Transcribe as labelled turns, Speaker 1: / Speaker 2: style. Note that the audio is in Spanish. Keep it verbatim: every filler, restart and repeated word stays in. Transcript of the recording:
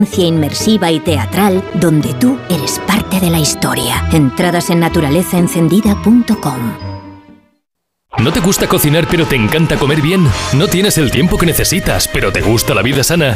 Speaker 1: inmersiva y teatral donde tú eres parte de la historia. Entradas en naturaleza encendida punto com.
Speaker 2: ¿No te gusta cocinar pero te encanta comer bien? ¿No tienes el tiempo que necesitas pero te gusta la vida sana?